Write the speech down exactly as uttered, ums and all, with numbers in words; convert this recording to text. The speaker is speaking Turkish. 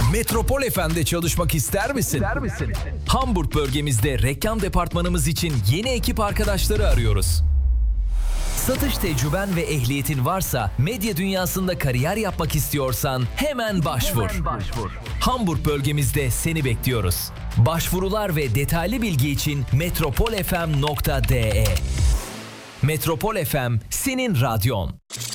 Metropol F M'de çalışmak ister misin? İster misin? Hamburg bölgemizde reklam departmanımız için yeni ekip arkadaşları arıyoruz. Satış tecrüben ve ehliyetin varsa, medya dünyasında kariyer yapmak istiyorsan hemen başvur. Hemen başvur. Hamburg bölgemizde seni bekliyoruz. Başvurular ve detaylı bilgi için metropol f m nokta d e. Metropol F M senin radyon.